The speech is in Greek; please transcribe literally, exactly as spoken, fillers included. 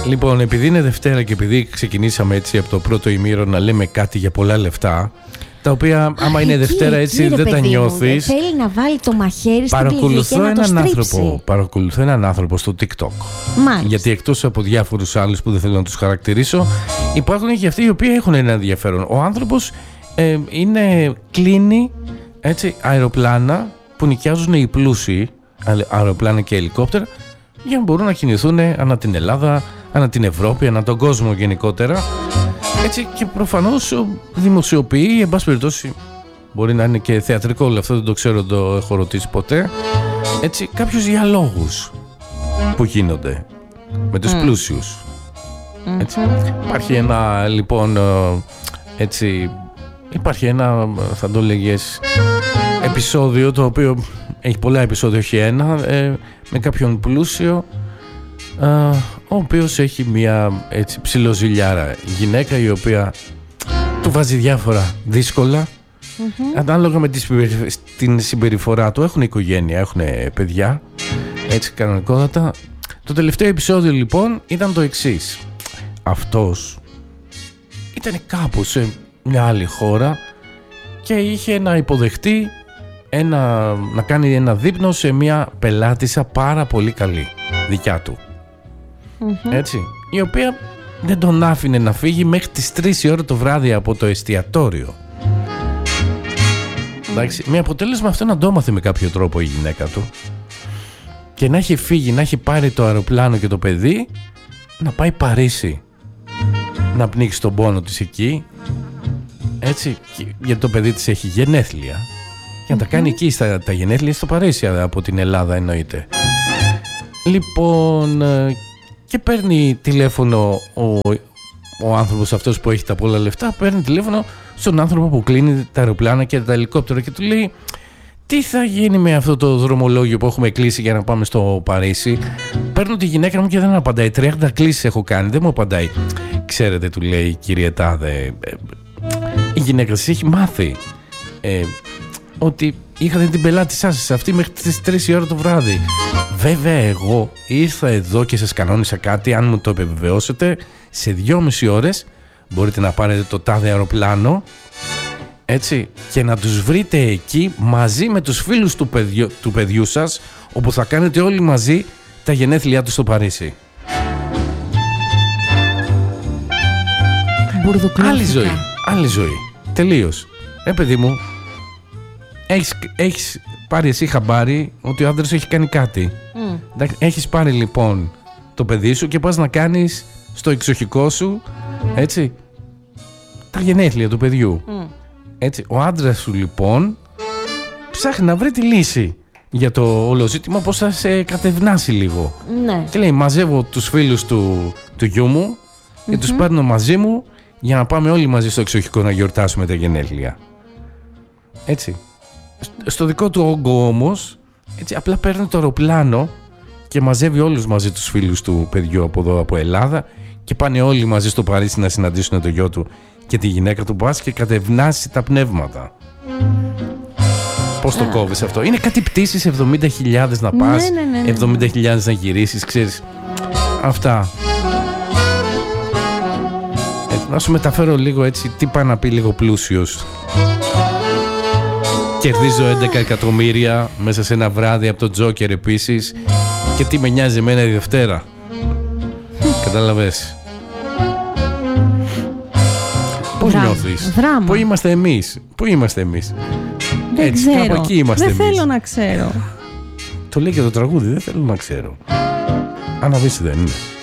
Λοιπόν, επειδή είναι Δευτέρα και επειδή ξεκινήσαμε έτσι από το πρώτο ημίρο να λέμε κάτι για πολλά λεφτά, τα οποία άμα είναι εκεί, Δευτέρα έτσι εκεί, δεν τα νιώθεις. Θέλει να βάλει το μαχαίρι στην πληγή και να το στρίψει. Άνθρωπο, παρακολουθώ έναν άνθρωπο στο TikTok. Μάλιστα. Γιατί εκτός από διάφορους άλλους που δεν θέλω να τους χαρακτηρίσω, υπάρχουν και αυτοί οι οποίοι έχουν ένα ενδιαφέρον. Ο άνθρωπος ε, είναι, κλείνει έτσι, αεροπλάνα που νοικιάζουν οι πλούσιοι, αεροπλάνα και ελικόπτερα, για να μπορούν να κινηθούν ανά την Ελλάδα, ανά την Ευρώπη, ανά τον κόσμο γενικότερα. Έτσι, και προφανώς δημοσιοποιεί, εν πάση περιπτώσει, μπορεί να είναι και θεατρικό όλο αυτό, δεν το ξέρω, δεν το έχω ρωτήσει ποτέ. Έτσι, κάποιους διαλόγους που γίνονται με τους mm. πλούσιους. Έτσι. Mm-hmm. Υπάρχει ένα, λοιπόν, έτσι, υπάρχει ένα, θα το λέγες, επεισόδιο, το οποίο έχει πολλά επεισόδια, όχι ένα, ε, με κάποιον πλούσιο, ε, ο οποίος έχει μια έτσι ψιλοζηλιάρα γυναίκα, η οποία του βάζει διάφορα δύσκολα, mm-hmm. ανάλογα με την συμπεριφορά του. Έχουν οικογένεια, έχουν παιδιά, έτσι κανονικότατα. Το τελευταίο επεισόδιο λοιπόν ήταν το εξής. Αυτός ήταν κάπου σε μια άλλη χώρα και είχε να υποδεχτεί ένα, να κάνει ένα δείπνο σε μια πελάτησα πάρα πολύ καλή, δικιά του. Mm-hmm. Έτσι, η οποία δεν τον άφηνε να φύγει μέχρι τις τρεις η ώρα το βράδυ από το εστιατόριο. Mm. Εντάξει, με αποτέλεσμα αυτό να το έμαθε με κάποιο τρόπο η γυναίκα του και να έχει φύγει, να έχει πάρει το αεροπλάνο και το παιδί να πάει Παρίσι, να πνίξει τον πόνο της εκεί, έτσι, γιατί το παιδί της έχει γενέθλια, για να mm-hmm. τα κάνει εκεί στα, τα γενέθλια στο Παρίσι, από την Ελλάδα εννοείται. Λοιπόν, και παίρνει τηλέφωνο ο, ο άνθρωπος αυτός που έχει τα πολλά λεφτά, παίρνει τηλέφωνο στον άνθρωπο που κλείνει τα αεροπλάνα και τα ελικόπτερα και του λέει: τι θα γίνει με αυτό το δρομολόγιο που έχουμε κλείσει για να πάμε στο Παρίσι? Παίρνω τη γυναίκα μου και δεν απαντάει. τριάντα κλήσεις έχω κάνει, δεν μου απαντάει. Ξέρετε, του λέει, κύριε Τάδε, η γυναίκα σας έχει μάθει ε, ότι είχατε την πελάτησά σας αυτή μέχρι τις τρεις η ώρα το βράδυ. Βέβαια, εγώ ήρθα εδώ και σας κανόνισα κάτι. Αν μου το επιβεβαιώσετε, σε δυόμιση ώρες μπορείτε να πάρετε το τάδε αεροπλάνο, έτσι, και να τους βρείτε εκεί μαζί με τους φίλους του παιδιού, του παιδιού σας, όπου θα κάνετε όλοι μαζί τα γενέθλιά του στο Παρίσι. Άλλη ζωή, άλλη ζωή. Τελείως. Ε, παιδί μου, έχεις, έχεις πάρει εσύ χαμπάρι ότι ο άντρας έχει κάνει κάτι. Mm. Έχεις πάρει λοιπόν το παιδί σου και πας να κάνεις στο εξοχικό σου, έτσι, τα γενέθλια του παιδιού. Mm. Έτσι, ο άντρας σου λοιπόν ψάχνει να βρει τη λύση για το όλο ζήτημα, πώς θα σε κατευνάσει λίγο. Ναι. Και λέει: μαζεύω τους φίλους του, του γιού μου και mm-hmm. τους παίρνω μαζί μου για να πάμε όλοι μαζί στο εξοχικό να γιορτάσουμε τα γενέθλια. Έτσι. Στο δικό του όγκο όμως, έτσι, απλά παίρνει το αεροπλάνο και μαζεύει όλους μαζί τους φίλους του παιδιού από εδώ, από Ελλάδα, και πάνε όλοι μαζί στο Παρίσι να συναντήσουν το γιο του και τη γυναίκα του, πας και κατευνάσει τα πνεύματα. Πώς το κόβεις αυτό? Είναι κάτι πτήσεις εβδομήντα χιλιάδες να πας, ναι, ναι, ναι, ναι. εβδομήντα χιλιάδες να γυρίσεις, ξέρεις. Αυτά. Ε, να σου μεταφέρω λίγο έτσι τι πάει να πει λίγο πλούσιος. Κερδίζω έντεκα εκατομμύρια μέσα σε ένα βράδυ από το Τζόκερ επίσης, και τι με νοιάζει εμένα η Δευτέρα. Κατάλαβες? Πώς Δράμα. νιώθεις? Δράμα. Πού είμαστε εμείς? Πού είμαστε εμείς? Δεν Έτσι, ξέρω. κάπου εκεί είμαστε δεν εμείς. θέλω να ξέρω. Το λέει και το τραγούδι, δεν θέλω να ξέρω. Αναβήσει δεν είναι?